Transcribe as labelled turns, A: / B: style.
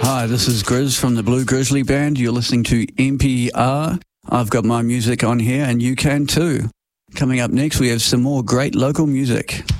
A: Hi, this is Grizz from the Blue Grizzly Band. You're listening to NPR. I've got my music on here and you can too. Coming up next, we have some more great local music.